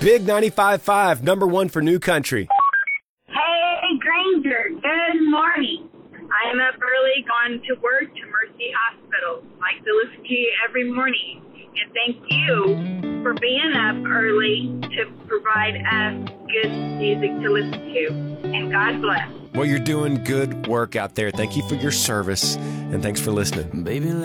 Big 95.5, number one for New Country. Hey, Granger, good morning. I am up early, gone to work to Mercy Hospital. Like to listen to you every morning. And thank you for being up early to provide us good music to listen to. And God bless. Well, you're doing good work out there. Thank you for your service, and thanks for listening. Baby,